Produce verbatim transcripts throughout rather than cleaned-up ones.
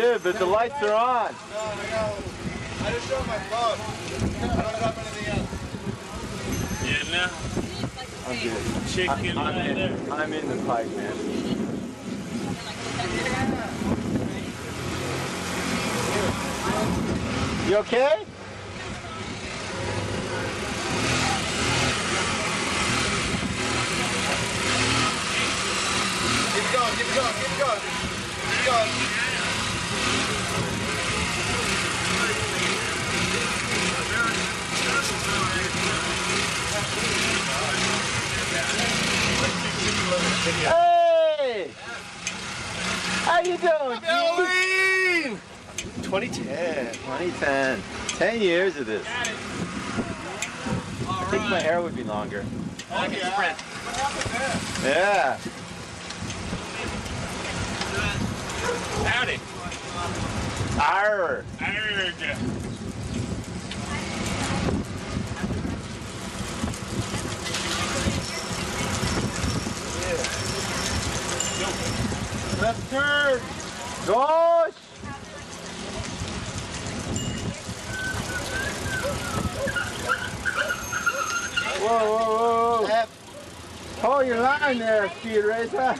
Dude, but the lights are on. No, I know. I just showed my phone. I don't have anything else. Yeah, no. I'm good. Chicken I, I'm, right in, there. I'm in the pipe, man. You okay? Keep going, keep going, keep going. Keep going. Hey! How you doing? Halloween! twenty ten. twenty ten. Ten years of this. I think my hair would be longer. Oh, yeah. Yeah. Howdy. Arr. Arrgh. Left turn. Gosh. Whoa, whoa, whoa, whoa. Hold your line there, Speed Racer.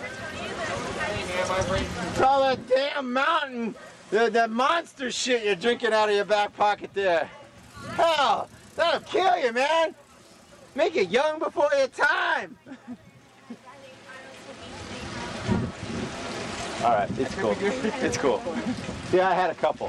It's all that damn mountain, the, that monster shit you're drinking out of your back pocket there. Hell, that'll kill you, man. Make it young before your time. All right, it's cool. It's cool. Yeah, I had a couple.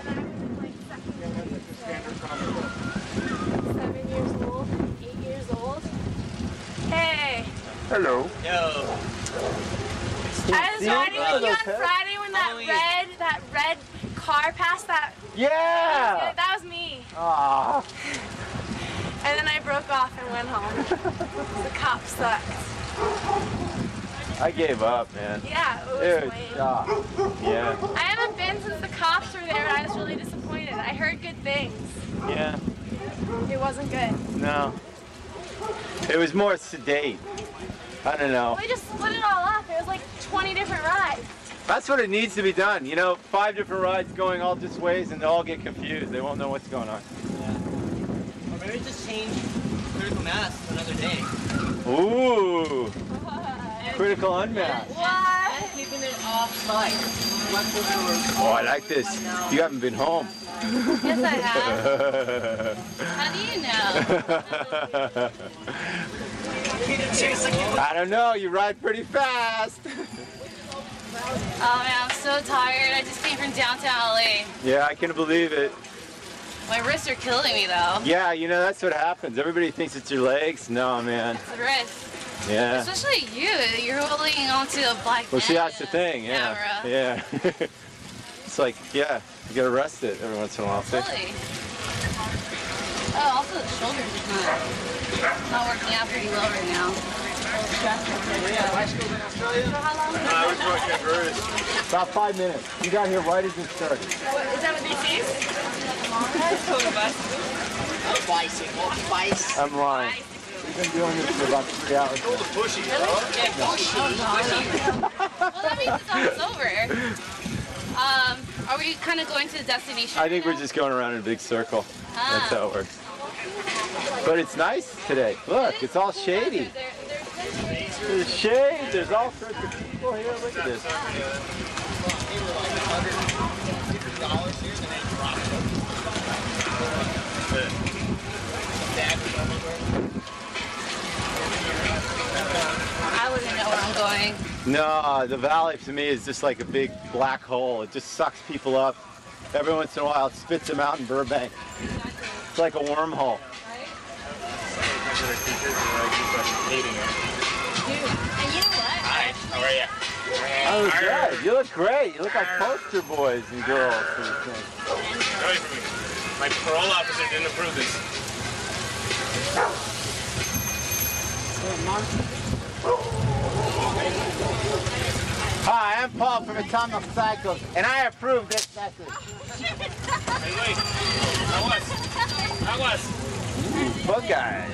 Seven years old, eight years old. Hey. Hello. Yo. I was riding with you on Friday when that red, that red car passed that. Yeah. That was me. Aww. And then I broke off and went home. The cops sucked. I gave up, man. Yeah, it was Dude, lame. stop. Yeah. I haven't been since the cops were there, and I was really disappointed. I heard good things. Yeah. It wasn't good. No. It was more sedate. I don't know. We just split it all up. It was like twenty different rides. That's what it needs to be done. You know, five different rides going all different ways and they'll all get confused. They won't know what's going on. Yeah. Or maybe just change critical mass another day. Ooh. Critical unmasked. What? Keeping it off-site. Oh, I like this. You haven't been home. Yes, I have. How do you know? I don't know. You ride pretty fast. Oh man, I'm so tired. I just came from downtown L A. Yeah, I can believe it. My wrists are killing me though. Yeah, you know, that's what happens. Everybody thinks it's your legs. No, man. It's the wrist. Yeah. Especially you. You're holding onto a black Well, see, pen that's the thing. Yeah. camera. Yeah. It's like, yeah, you gotta rest it every once in a while. too. Absolutely. Oh, also the shoulders are not, not working out pretty well right now. I was working at Bruce. About five minutes. You got here right as it started. What, is that what they see? Bicycle, bicycle. I'm lying. We've been doing this for about three hours. Pull the pushy, Yeah, pushy. Well, that means it's almost over. Um, are we kind of going to the destination? I think right we're just going around in a big circle. Ah. That's how it works. But it's nice today. Look, it's all shady. There- there's- There's shade. There's all sorts of people here. Look at this. I wouldn't know where I'm going. No, the valley to me is just like a big black hole. It just sucks people up. Every once in a while, it spits them out in Burbank. It's like a wormhole. And you know what? Hi, how are you? Oh, good. You look great. You look like poster boys and girls for the thing. Get away from me. My parole officer didn't approve this. Hi, I'm Paul from Atomic Cycles, and I approve this message. Hey, wait. How was? How was? Bug guy.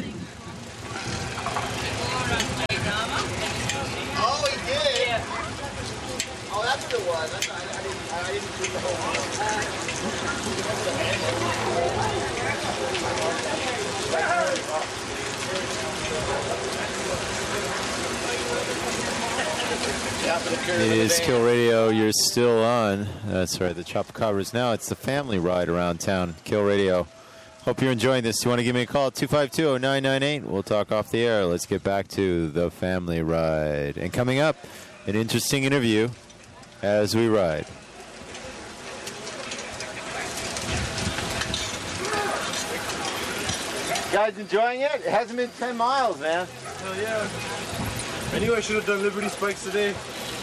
Oh, he did. Oh, that's guessed it was. That's, I, I didn't. I didn't see the whole It is Kill Radio. You're still on. That's right. The Chupacabras. Now it's the family ride around town. Kill Radio. Hope you're enjoying this. You want to give me a call? two five two, oh nine nine eight. We'll talk off the air. Let's get back to the family ride. And coming up, an interesting interview as we ride. Guys enjoying it? It hasn't been ten miles, man. Hell yeah. I knew I should have done Liberty Spikes today.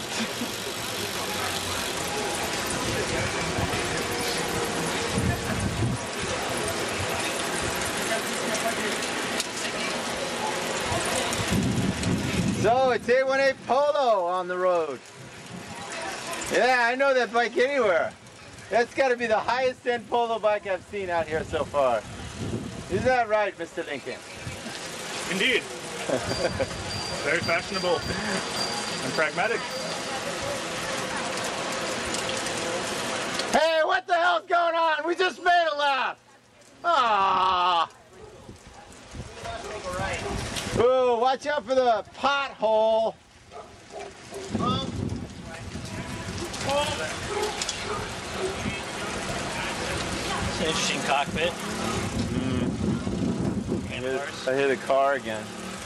So it's eight one eight Polo on the road. Yeah, I know that bike anywhere. That's got to be the highest end Polo bike I've seen out here so far. Is that right, Mister Lincoln? Indeed. Very fashionable and pragmatic. Hey, what the hell's going on? We just made a lap. Ah. Ooh, watch out for the pothole. It's an interesting cockpit. I hit a car again.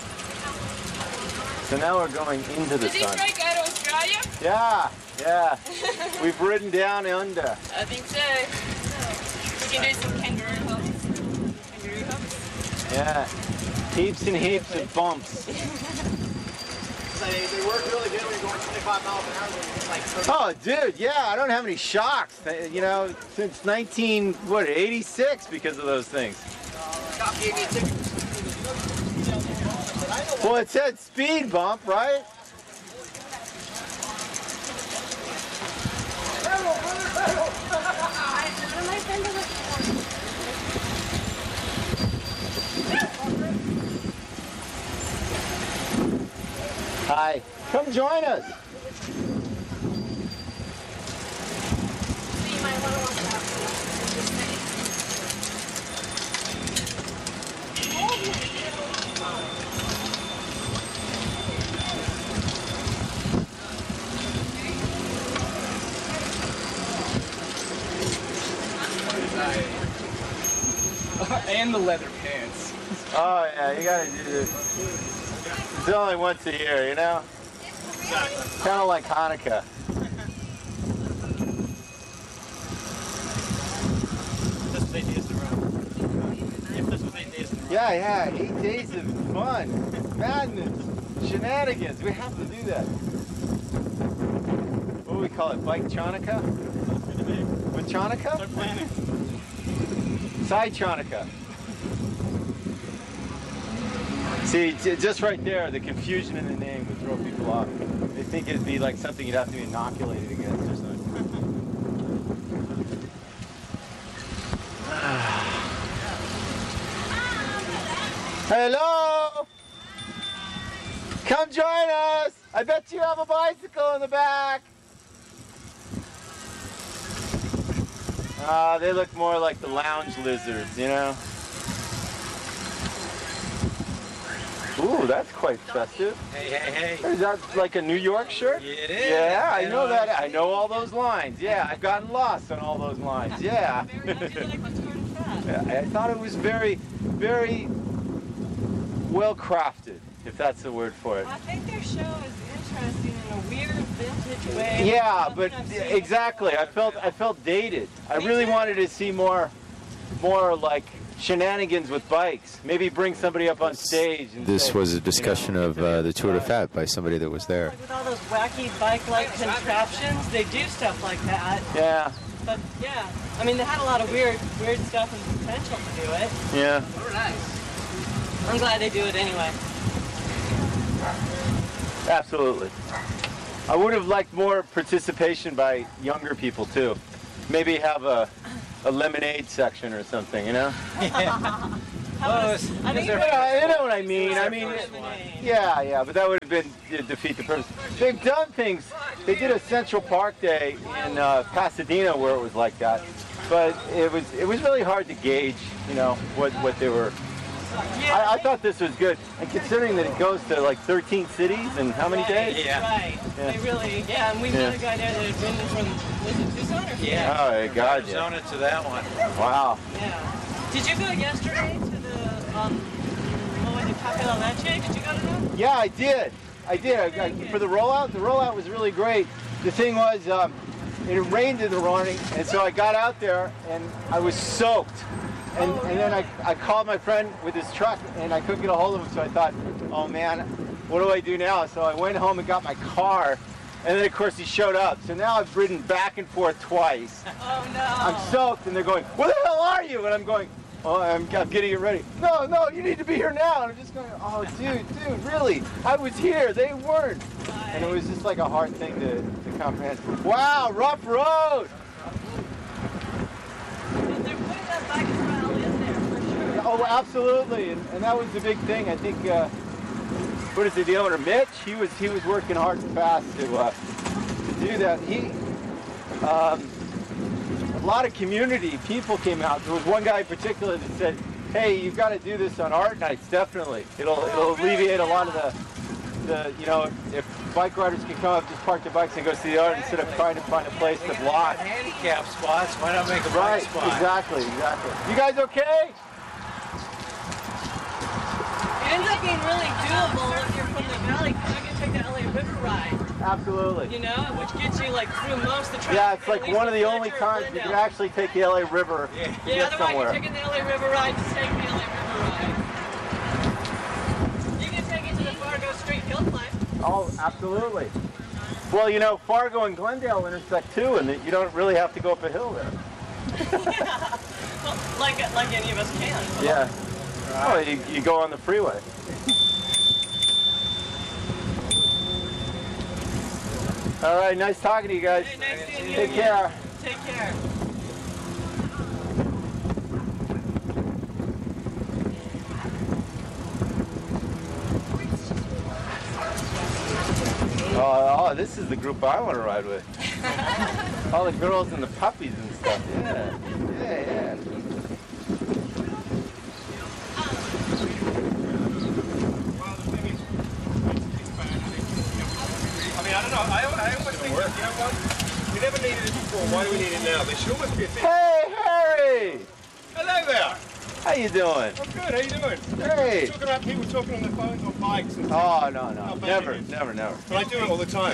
So now we're going into the Did he sun. strike at Australia? Yeah, yeah. We've ridden down under. I think so. We can do some kangaroo hops. Kangaroo hops. Yeah. Heaps and heaps of bumps. So they, they work really good when you're going twenty-five miles an hour. It's like thirty. Oh, dude, yeah. I don't have any shocks. uh, You know, since nineteen what eighty-six because of those things. Cop gave me a ticket. Well, it said speed bump, right? Hi. Come join us. So you might want to watch out. And the leather pants. Oh, yeah, you gotta do this. It's only once a year, you know? Kind of like Hanukkah. This was eight days in a row. If this was eight days in a row. Yeah, yeah, eight days of fun, madness, shenanigans. We have to do that. What do we call it? Bike Chonica? Machonica? Start planning. Side Chonica. See, j- just right there, the confusion in the name would throw people off. They think it'd be like something you'd have to be inoculated against or something. Hello! Come join us! I bet you have a bicycle in the back! Ah, they look more like the lounge lizards, you know? Ooh, that's quite festive. Hey, hey, hey. Is that like a New York shirt? It is. Yeah, I know And, that. uh, I know all those lines. Yeah, I've gotten lost on all those lines. Yeah. Yeah, I thought it was very, very well crafted, if that's the word for it. I think their show is interesting in a weird vintage way. Yeah, Something but I've seen exactly. I before. felt I felt dated. I Me really too. wanted to see more, more like shenanigans with bikes. Maybe bring somebody up on stage. And This say, was a you know, discussion of uh, the Tour de Fat by somebody that was there. Like with all those wacky bike-like contraptions, they do stuff like that. Yeah, But yeah, I mean, they had a lot of weird, weird stuff and potential to do it. yeah. They were nice. I'm glad they do it anyway. Absolutely. I would have liked more participation by younger people too. Maybe have a, a lemonade section or something, you know? How was, I think Yeah, you know what I mean. I mean, yeah, yeah, but that would have been to defeat the purpose. They've done things. They did a Central Park Day in uh, Pasadena where it was like that, but it was it was really hard to gauge, you know, what what they were. I, I thought this was good, and considering that it goes to like thirteen cities in how many right, days? Yeah. Right. Yeah. They really, yeah, and we Yeah. met a guy there that had been from, was it Tucson or Yeah. Oh, God, yeah. Arizona to that one. Wow. Yeah. Did you go yesterday to the, um, what was it, Cafe La Leche? Did you go to that? Yeah, I did. I did. I, I, for the rollout, the rollout was really great. The thing was, um, it rained in the morning, and so I got out there, and I was soaked. And, Oh, and then I, I called my friend with his truck, and I couldn't get a hold of him, so I thought, oh man, what do I do now? So I went home and got my car, and then of course he showed up. So now I've ridden back and forth twice. Oh no. I'm soaked, and they're going, where the hell are you? And I'm going, oh, I'm, I'm getting it ready. No, no, you need to be here now. And I'm just going, oh, dude, dude, really? I was here. They weren't. And it was just like a hard thing to, to comprehend. Wow, rough road. They're putting that bike trail in there for sure. Oh, absolutely. And, and that was the big thing. I think, uh, what is it, the owner, Mitch? He was he was working hard and fast to, uh, to do that. He, um, a lot of community people came out. There was one guy in particular that said, hey, you've got to do this on art nights, definitely. It'll it'll alleviate a lot of the, the you know, if bike riders can come up, just park their bikes and go see the art instead of trying to find a place to block. Handicap spots. Why not make a Right, bike spot? exactly, exactly. You guys okay? It ends up being really doable if you're from the valley, because you can take the L A River ride, Absolutely. you know, which gets you like through most of the traffic. Yeah, it's like at least one of the with only Fletcher or times you can Glendale. actually take the L A River to Yeah, get otherwise somewhere. you're taking the L A River ride to take the L A River ride. You can take it to the Fargo Straight Hill Climb. Oh, absolutely. Well, you know, Fargo and Glendale intersect too, and that you don't really have to go up a hill there. Yeah. Well, like, like any of us can. Yeah. Oh, you, you go on the freeway. All right, nice talking to you guys. Hey, nice seeing you Take again. care. Take care. Oh, oh, this is the group I want to ride with. All the girls and the puppies and stuff. Yeah, yeah, yeah. I mean, I don't know. I, I almost think, that, you know what? We never needed it before. Why do we need it now? There should almost be a thing. Hey, Harry! Hello there. How you doing? I'm good. How you doing? Hey. Talking about people talking on their phones or bikes. And Oh, no, no. How bad Never, it is. never, never. But I do it all the time,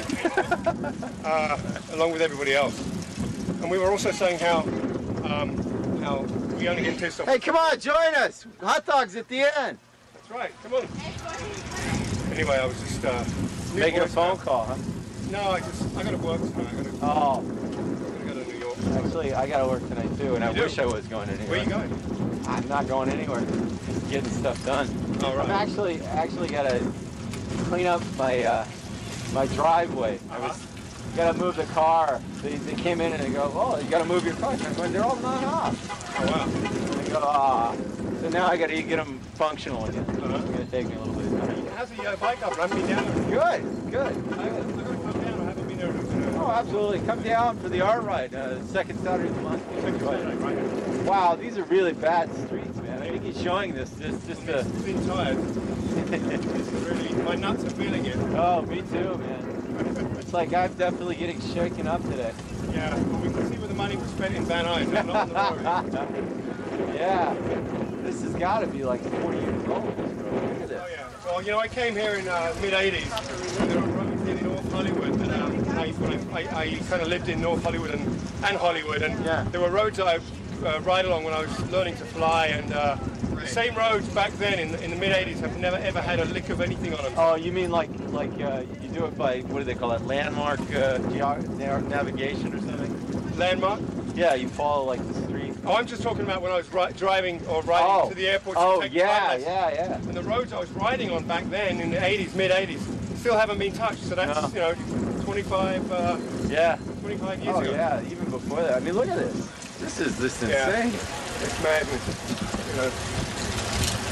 uh, along with everybody else. And we were also saying how um, how we only get pissed off. Hey, come on, join us. Hot dogs at the end. That's right. Come on. Anyway, I was just uh, new Making a voice phone now. call, huh? No, I just I got to work tonight. I got to Oh, go to New York. actually, I got to work tonight too, and I You do? wish I was going anywhere. Where are you going? I'm not going anywhere. Just getting stuff done. All right. I'm actually actually got to clean up my uh, my driveway. I was got to move the car. They, they came in and they go, oh, you got to move your car. And I'm going, they're all not off. Oh wow. And they go, ah. So now I got to get them functional again. Uh-huh. It's going to take me a little bit of time. How's the uh, bike up? I haven't been down there. Good, good. I, I'm going to come down. I haven't been there. Uh, Oh, absolutely. Come down for the art ride, uh, second Saturday of the month. second Saturday, right? Wow, these are really bad streets, man. I think he's showing this just, just to... I've been tired. It's really, my nuts are feeling it. Oh, me too, man. It's like I'm definitely getting shaken up today. Yeah, well, we can see where the money was spent in Van Nuys, not on the road. Yeah. This has got to be like forty years old, this road. Look at this. Oh, yeah. Well, you know, I came here in uh, mid eighties. There were roads here in North Hollywood. And, um, I, when I, I, I kind of lived in North Hollywood and, and Hollywood. And Yeah. there were roads that I uh, ride along when I was learning to fly. And uh, the same roads back then in, in the mid eighties have never ever had a lick of anything on them. Oh, you mean like like uh, you do it by, what do they call it, landmark uh, geo- na- navigation or something? Landmark? Yeah, you follow like the street. Oh, I'm just talking about when I was ri- driving or riding Oh, to the airport to oh take yeah, flight lessons. yeah, yeah. And the roads I was riding on back then in the eighties, mid eighties, still haven't been touched. So that's, No. you know, twenty-five, uh, Yeah. twenty-five years Oh ago. yeah, even before that. I mean, look at this. This is this is Yeah. insane. It's madness. You know.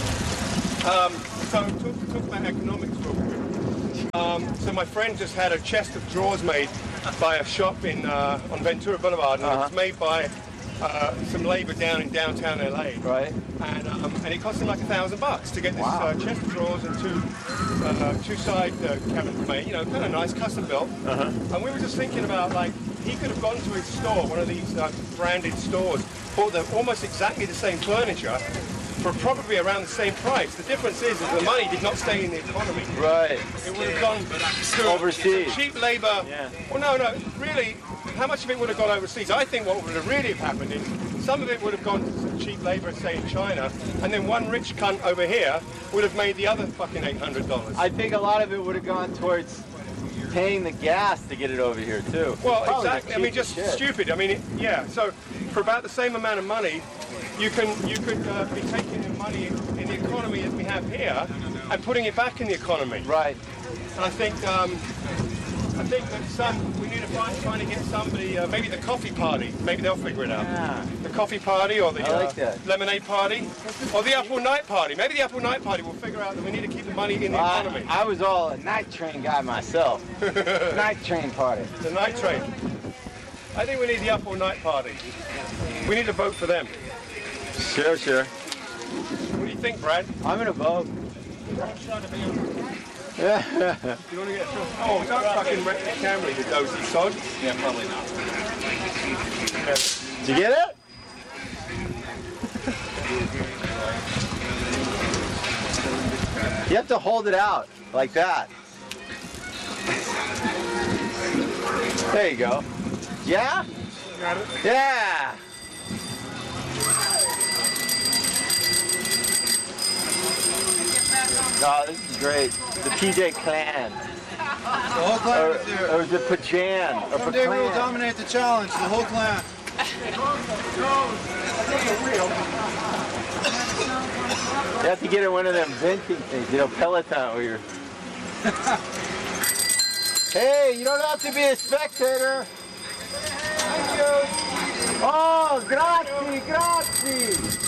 Um, so talk, talk about economics real quick. Um, so my friend just had a chest of drawers made by a shop in uh, on Ventura Boulevard, and Uh-huh. it was made by uh, some labour down in downtown L A. Right. And um, and it cost him like a thousand bucks to get this Wow. uh, chest of drawers and two uh, two side uh, cabinets made. You know, kind of nice, custom built. Uh-huh. And we were just thinking about, like, he could have gone to his store, one of these uh, branded stores, bought the, almost exactly the same furniture for probably around the same price. The difference is that the money did not stay in the economy. Right. It would have gone to Overseas. cheap labour. Yeah. Well, no, no, really, how much of it would have gone overseas? I think what would have really have happened is some of it would have gone to some cheap labour, say in China, and then one rich cunt over here would have made the other fucking eight hundred dollars. I think a lot of it would have gone towards paying the gas to get it over here too. Well, Probably the exactly. I mean, just cheapest shit. stupid. I mean, it, yeah. So for about the same amount of money, you can you could uh, be taking the money in the economy that we have here and putting it back in the economy. Right. And I think um, I think that some we need to find trying to get somebody, uh, maybe the coffee party. Maybe they'll figure it out. Yeah. The coffee party or the I like uh, that. lemonade party or the apple night party. Maybe the apple night party will figure out that we need to keep the money in the Uh, economy. I was all a night train guy myself. Night train party. The night train. I think we need the apple night party. We need to vote for them. Sure, sure. What do you think, Brad? I'm gonna vote. You want to get Oh, don't fucking wreck the camera, you dozy sod. Yeah, probably not. Did you get it? You have to hold it out like that. There you go. Yeah? Got it? Yeah. No, this is great. The P J Clan. The whole clan Or, is here. or is it Pajan? Or Someday we will Paclan? dominate the challenge, the whole clan. You have to get in one of them venting things, you know, Peloton where you're... Hey, you don't have to be a spectator. Thank you. Oh, grazie, grazie.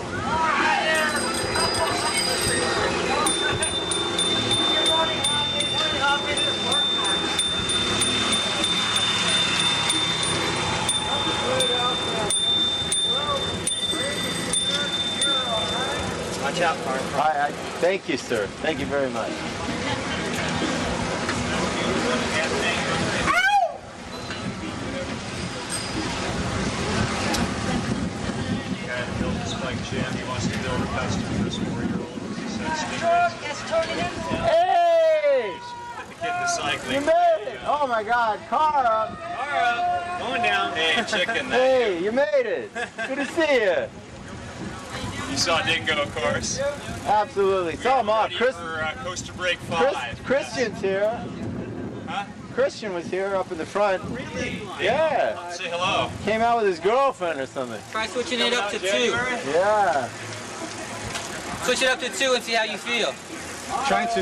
Watch out, Mark. I, I, thank you, sir. Thank you very much. Guy that built this bike jam, he wants to build a custom for his four-year-old. He says, Hey! "Get the kid to cycling." You made it! Oh my God, car up! Alright, going down. Hey, chicken. That. Hey, you made it! Good to see you. You saw Dingo, of course. Absolutely. Saw him off. Ready Chris, for uh, Coaster Break Chris, five. Christian's here. Huh? Christian was here up in the front. Really? Yeah. Say hello. Came out with his girlfriend or something. Try switching it up to two. Yeah. Switch it up to two and see how you feel. Trying to.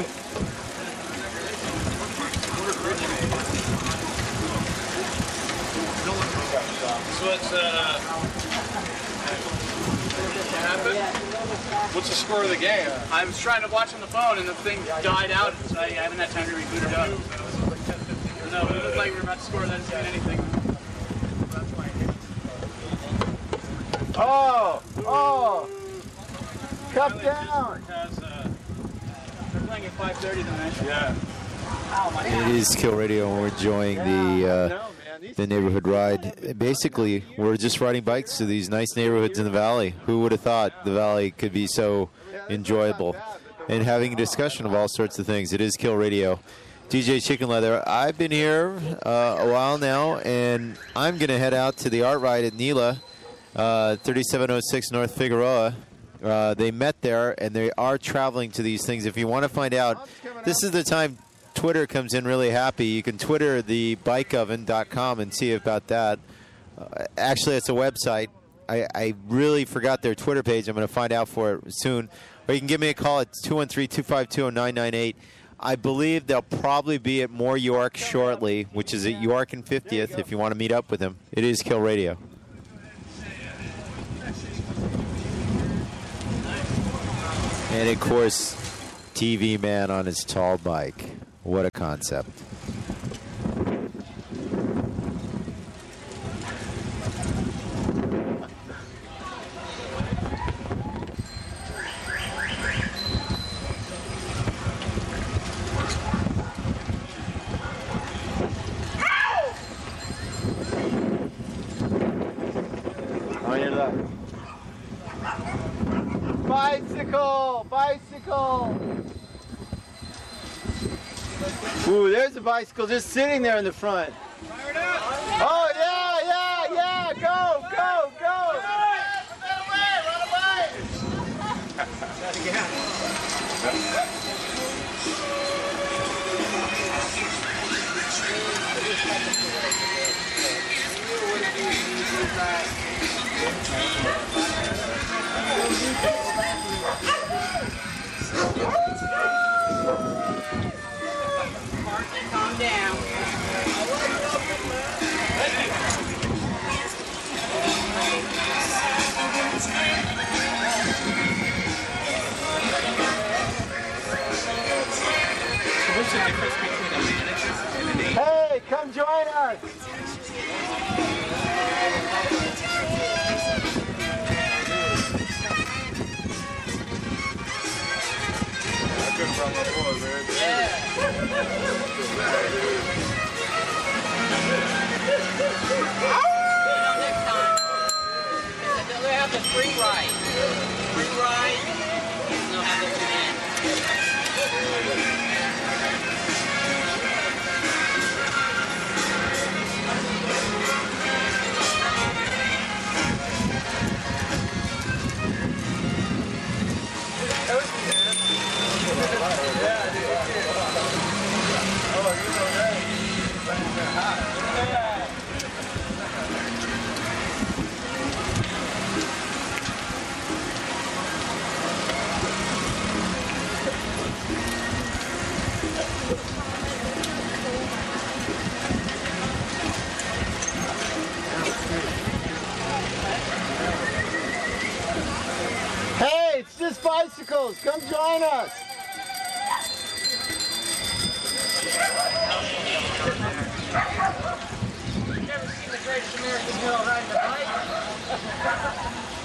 So what's uh, happened? What's the score of the game? I was trying to watch on the phone and the thing died out, so I haven't had time to reboot it up. No, it looked like we were about to score, then didn't see anything. Oh! Oh! Cup down! Because, uh, they're playing at five thirty tonight. Yeah. It is Kill Radio, and we're enjoying the uh, the neighborhood ride. Basically, we're just riding bikes to these nice neighborhoods in the valley. Who would have thought the valley could be so enjoyable? And having a discussion of all sorts of things. It is Kill Radio. D J Chicken Leather. I've been here uh, a while now, and I'm going to head out to the art ride at Nila, uh, thirty-seven oh six North Figueroa. Uh, they met there, and they are traveling to these things. If you want to find out, this is the time Twitter comes in really happy. You can Twitter the bike oven dot com and see about that. Uh, actually, it's a website. I, I really forgot their Twitter page. I'm going to find out for it soon. Or you can give me a call at two one three, two five two, oh nine nine eight. I believe they'll probably be at More York shortly, which is at York and fiftieth if you want to meet up with them. It is Kill Radio. And of course, T V man on his tall bike. What a concept. On your left. Bicycle! Bicycle! Ooh, there's a bicycle just sitting there in the front. Oh, yeah, yeah, yeah! Go, go, go! Calm down. Hey, come join us! Next time, they'll have the free ride. Free ride, and they'll have the command. Hey, it's just bicycles. Come join us. Never seen the greatest American girl riding a bike.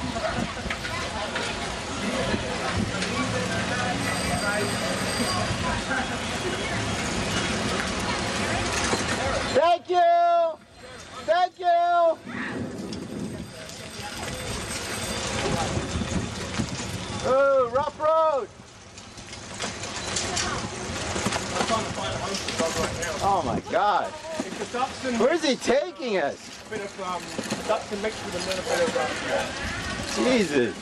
Thank you. Thank you. Ooh, rough road. Oh my God. It's a Datsun, Where's he taking us? bit of um, Datsun mixed with a little bit of um, Jesus.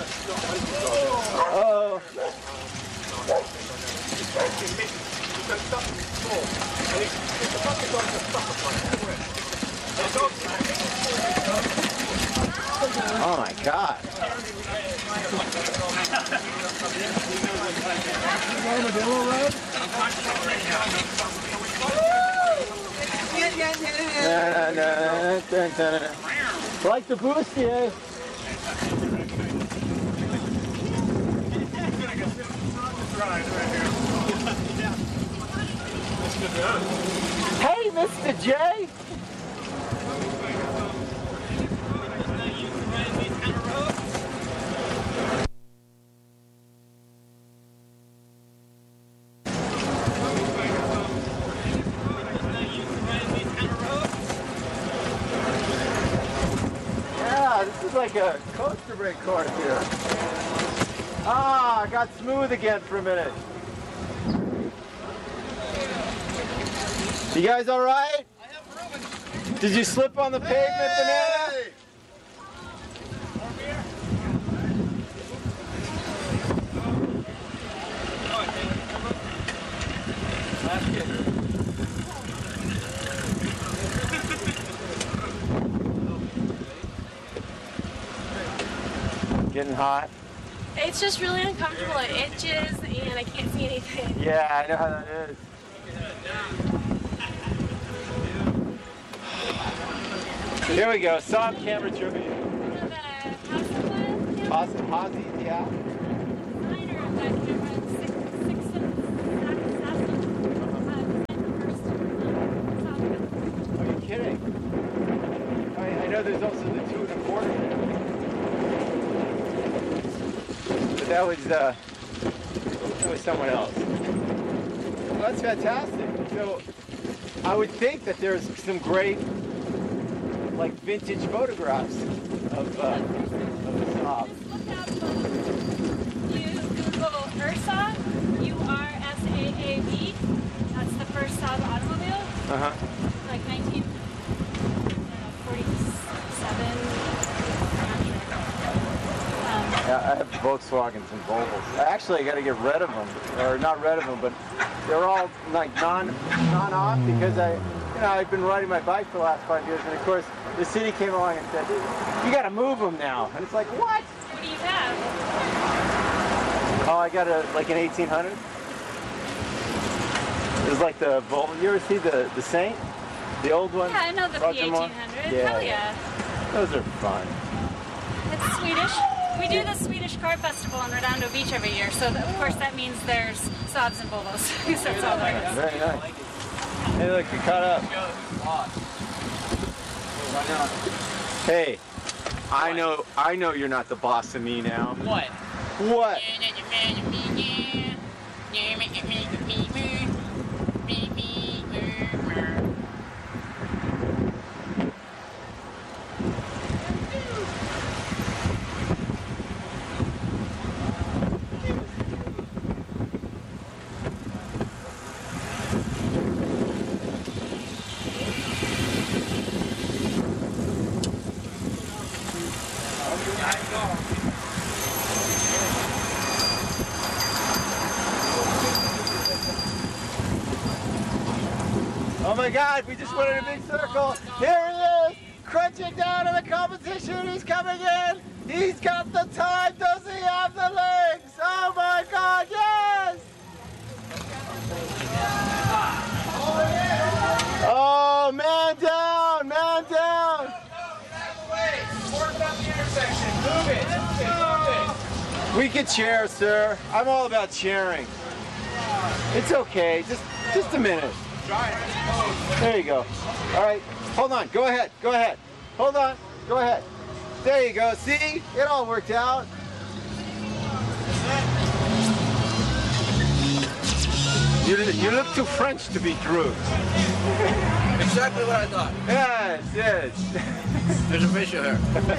Oh. Oh my God. No, no, no, no, no, no. Like the bustier. Hey, Mister J. Yeah, this is like a coaster brake course here. Ah, I got smooth again for a minute. You guys all right? Did you slip on the pavement, Banana? Getting hot? It's just really uncomfortable. It itches and I can't see anything. Yeah, I know how that is. Here we go, soft camera trivia. Pasta Pazzi, yeah. know there's also the two and a quarter now. But that was, uh, that was someone else. Well, that's fantastic. So I would think that there's some great, like, vintage photographs of, uh, of the Saab. You Google Ursa, U R S A A B. That's the first Saab automobile. Uh-huh. Like nineteen forty-seven. Um, Yeah, I have Volkswagens and Volvos. Actually, I got to get rid of them, or not rid of them, but they're all like non non-off because I, you know, I've been riding my bike for the last five years, and of course the city came along and said, "You got to move them now," and it's like, what? what do you have? Oh, I got a like an eighteen hundred. It was like the Volvo. You ever see the the Saint, the old one? Yeah, I know the P eighteen hundred. Yeah, Hell yeah. Those are fun. It's Swedish. We do the Swedish Car Festival on Redondo Beach every year, so that, of course that means there's Saabs and Volvos. So that's all there is. Very nice. Hey, look, you caught up. Hey, I know, I know you're not the boss of me now. What? What? Oh my God, we just went in a big circle. Here he is, crunching down in the competition. He's coming in. He's got the time. Does he have the legs? Oh my God, yes! Oh, man down, man down. We can cheer, sir. I'm all about cheering. It's okay, just, just a minute. There you go. All right, hold on. Go ahead. Go ahead. Hold on. Go ahead. There you go. See? It all worked out. You, you look too French to be Drew. Exactly what I thought. Yes, yes. There's a fish in there.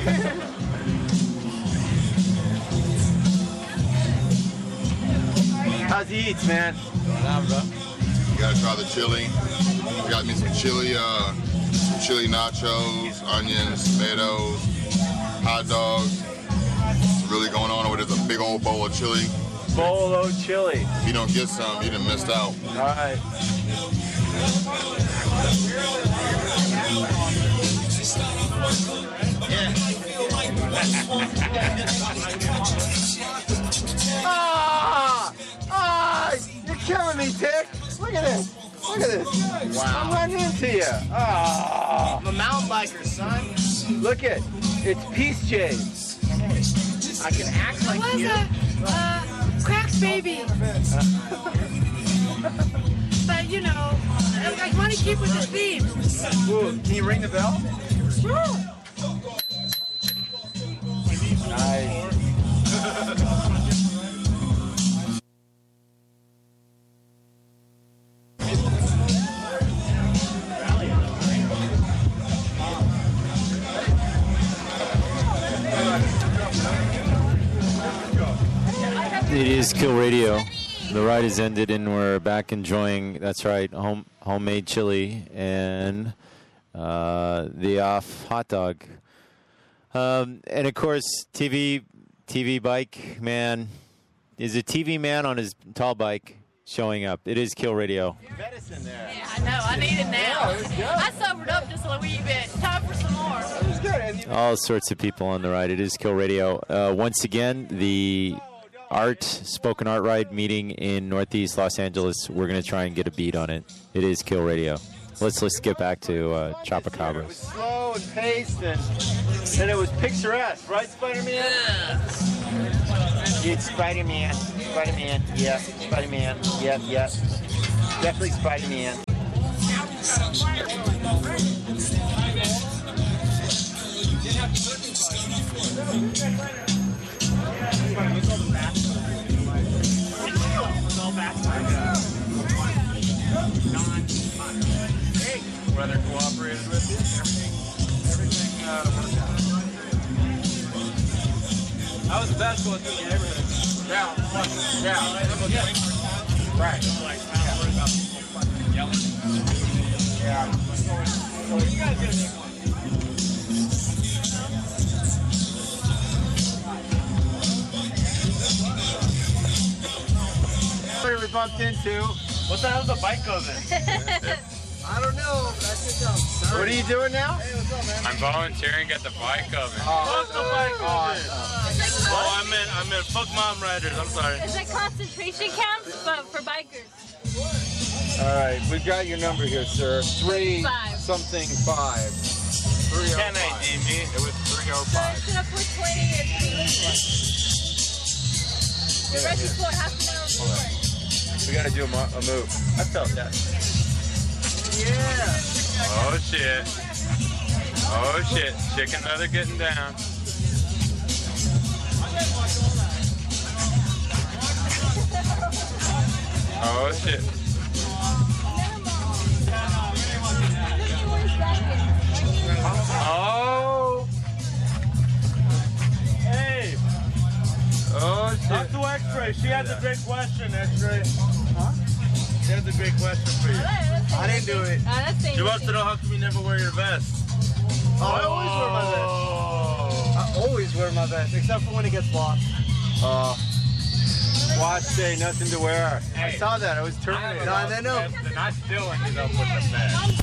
How's he eats, man? You gotta try the chili. You got me some chili, uh, some chili nachos, onions, tomatoes, hot dogs. What's really going on over there is a big old bowl of chili. Bowl of chili. If you don't get some, you done missed out. All right. Ah! Ah! You're killing me, Tick. Look at this. Look at this. Wow. I'm running into you. Ah! I'm a mountain biker, son. Look it. It's Peace Jade. I can act like It was you. a uh, cracked baby. But, you know, I, I want to keep with the theme. Ooh, can you ring the bell? Nice. It is Kill Radio. The ride has ended and we're back enjoying, that's right, home homemade chili and uh, the off hot dog. Um, and of course, T V T V bike man is a T V man on his tall bike showing up. It is Kill Radio. Medicine there. Yeah, I know. I need it now. Yeah, it was good. I sobered up just a wee bit. Time for some more. It was good. And you- All sorts of people on the ride. It is Kill Radio. Uh, once again, the art, spoken art ride meeting in Northeast Los Angeles. We're going to try and get a beat on it. It is Kill Radio. Let's let's get back to uh, It was Chupacabras. slow and paced, and, and it was picturesque, right, Spider-Man? Yeah. It's Spider-Man. Spider-Man. Yeah, Spider-Man. Yep, yep. Definitely Spider-Man. Weather cooperated with you. Everything, everything uh, worked out. How was the basketball through the neighborhood? Down, down. Right. Like, not worried about people fucking yelling. Yeah. So you guys get a big one. We bumped into. What the hell's the bike oven? I don't know. That's your job. What are you doing now? Hey, what's up, man? I'm volunteering at the bike oven. Oh, What's the bike oven? Oh, I meant, I meant fuck mom riders. I'm sorry. It's like concentration camps, but for bikers. all right, we've got your number here, sir. Three Five. something five. Three oh Can I five. D me? It was three oh So I five. should have put twenty and the rest is for half an hour before. We got to do a, mo- a move. I felt that. Yeah. Oh shit. Oh shit. Chicken feather getting down. Oh shit. Oh. Hey, Oh talk shit. to X-Ray. She has a big question, X-Ray. Huh? She has a big question for you. I didn't do it. Uh, that's She wants to know how come you never wear your vest. Oh, I always wear my vest. I always wear my vest, except for when it gets lost. Uh, watch day, nothing to wear. I saw that. I was terminated. No, no, no. And I still ended up with the best.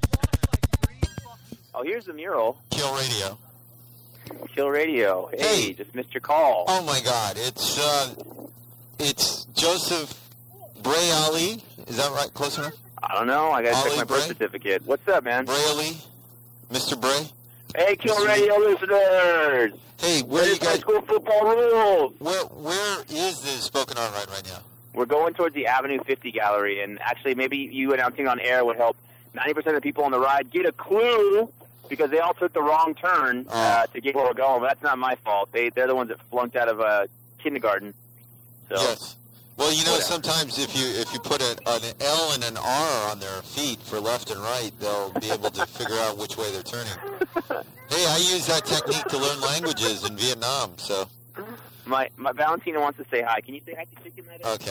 Oh, here's the mural. Kill Radio. Kill Radio. Hey, Hey. just missed your call. Oh my God! It's uh, it's Joseph Bray Ali. Is that right? Close enough. I don't know. I gotta Ollie check my birth Bray? certificate. What's up, man? Bray Ali, Mister Bray. Hey, Kill Mister Radio listeners. Hey, where you Where's high guys? school football rules? Where where is this spoken on right right now? We're going towards the Avenue fifty gallery, and actually, maybe you announcing on air would help ninety percent of the people on the ride get a clue, because they all took the wrong turn uh, to get where we're going. But that's not my fault. They they're the ones that flunked out of uh, kindergarten. So. Yes. Well, you know, Whatever. sometimes if you if you put a, an L and an R on their feet for left and right, they'll be able to figure out which way they're turning. Hey, I use that technique to learn languages in Vietnam. So. My my Valentina wants to say hi. Can you say hi to Chicken Letter? Okay.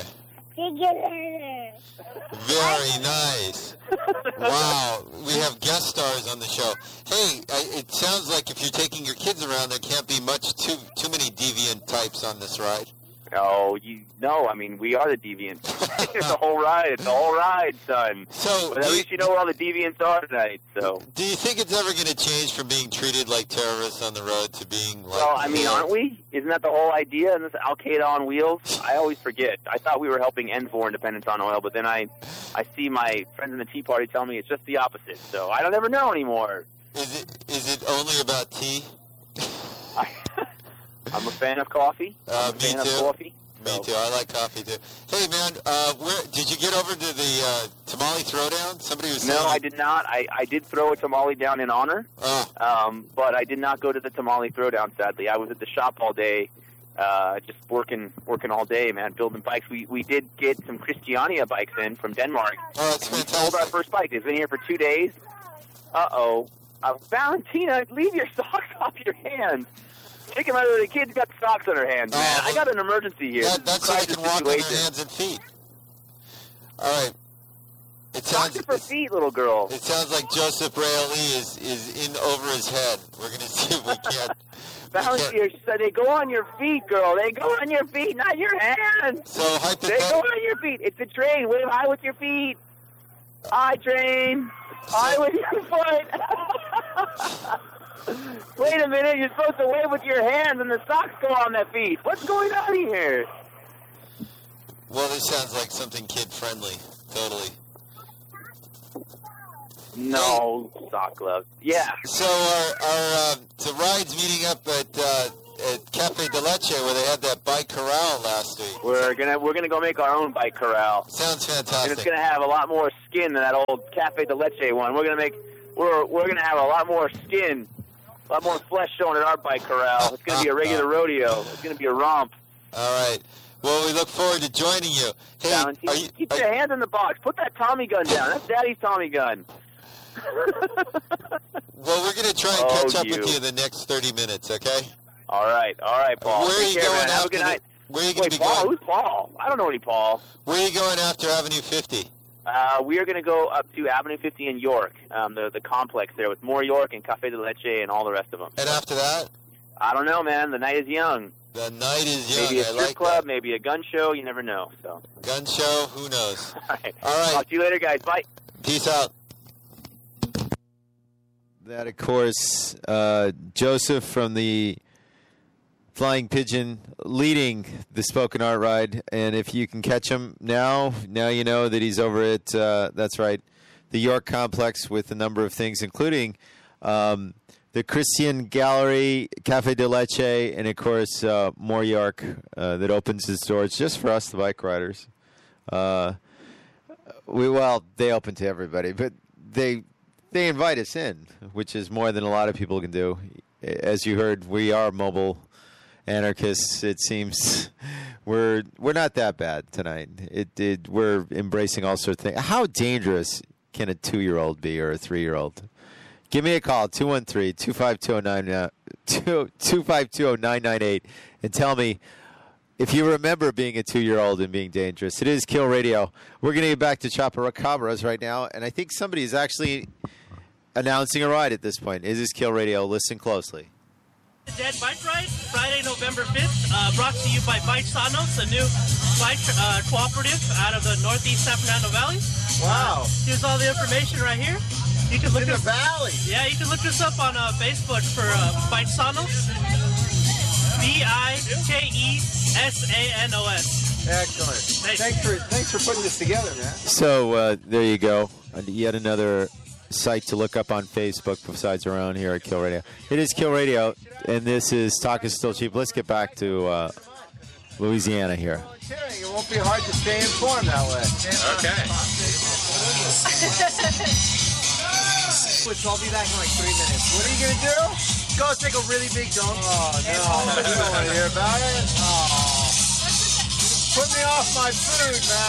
Very nice. Wow, we have guest stars on the show. Hey, I, it sounds like if you're taking your kids around, there can't be much too too many deviant types on this ride. Oh, you no. I mean, we are the deviants. It's the whole ride. It's the whole ride, son. So, but at least you know where all the deviants are tonight. So. Do you think it's ever going to change from being treated like terrorists on the road to being like? Well, I mean, aren't we? Isn't that the whole idea? And this Al Qaeda on wheels? I always forget. I thought we were helping end war independence on oil, but then I, I see my friends in the Tea Party tell me it's just the opposite. So I don't ever know anymore. Is it is it only about tea? I, I'm a fan of coffee. Uh, I'm a me fan too. of coffee. Me So. too. I like coffee too. Hey man, uh, where did you get over to the uh, tamale throwdown? Somebody was saying No, I did not. I, I did throw a tamale down in honor, Oh. um, but I did not go to the tamale throwdown, sadly. I was at the shop all day, uh, just working working all day, man, building bikes. We we did get some Christiania bikes in from Denmark. Oh, that's We sold our first bike. It's been here for two days. Uh-oh. Uh, Valentina, leave your socks off your hands. Chicken Letter, the kid's got socks on her hands, man. I got an emergency here. That, that's so they Crisis can walk on their situation. hands and feet. All right. It Socks sounds are for feet, little girl. it sounds like Joseph Rayleigh is is in over his head. We're gonna see if we can't. Valentina said they go on your feet, girl. They go on your feet, not your hands. So They go hypothetically, on your feet. It's a train. Wave high with your feet. High train. High with your foot. Wait a minute. You're supposed to wave with your hands and the socks go on their feet. What's going on here? well, this sounds like something kid friendly. Totally. No sock gloves. Yeah. So our our uh, the ride's meeting up at uh, at Cafe de Leche where they had that bike corral last week. We're gonna we're gonna go make our own bike corral. Sounds And fantastic. it's gonna have a lot more skin than that old Cafe de Leche one. We're gonna make we're we're gonna have a lot more skin A lot more flesh showing at our bike corral. It's going to be a regular rodeo. It's going to be a romp. All right. Well, we look forward to joining you. Hey, Valentine, are you, keep are, your hands in the box. Put that Tommy gun down. That's Daddy's Tommy gun. Well, we're going to try and Oh, catch up you. with you in the next thirty minutes, okay? All right. All right, Paul. Where are Take you care, going man. Have a after good the- night. Where are you going Wait, to be Paul? going? Who's Paul? I don't know any Paul. Where are you going after Avenue fifty? Uh, we are going to go up to Avenue fifty in York, um, the the complex there with more York and Café de Leche and all the rest of them. And after that? I don't know, man. The night is young. The night is young. Maybe a I strip like club, maybe a gun show. You never know. So. that. Gun show, who knows? All right. All right. Talk to you later, guys. Bye. Peace out. That, of course, uh, Joseph from the Flying Pigeon leading the Spoken Art Ride. And if you can catch him now, now you know that he's over at, uh, that's right, the York Complex with a number of things, including um, the Christian Gallery, Café de Leche, and, of course, uh, more York uh, that opens its doors just for us, the bike riders. Uh, we Well, they open to everybody, but they they invite us in, which is more than a lot of people can do. As you heard, we are mobile anarchists. It seems we're we're not that bad tonight. It did. We're embracing all sorts of things. How dangerous can a two-year-old be or a three-year-old? Give me a call, two one three, two five two, zero nine nine eight, and tell me if you remember being a two-year-old and being dangerous. It is Kill Radio. We're going to get back to Chupacabras right now, and I think somebody is actually announcing a ride at this point. It is Kill Radio. Listen closely. Dead Bike Ride, Friday, November fifth, uh, brought to you by Bike Sanos, a new bike uh, cooperative out of the northeast San Fernando Valley. Wow. Uh, here's all the information right here. You can look In the us, valley. Yeah, you can look us up on uh, Facebook for uh, Bike Sanos. B I K E S A N O S. Excellent. Thanks. Thanks for thanks for putting this together, man. So uh, there you go. Uh, Yet another site to look up on Facebook besides our own here at Kill Radio. It is Kill Radio, and this is Talk is Still Cheap. Let's get back to uh, Louisiana here. Volunteering, it won't be hard to stay informed that way. Okay. Which I'll be back in like three minutes. What are you gonna do? Go take a really big dump. Oh no, you don't want to hear about it. Oh, put me off my food, man.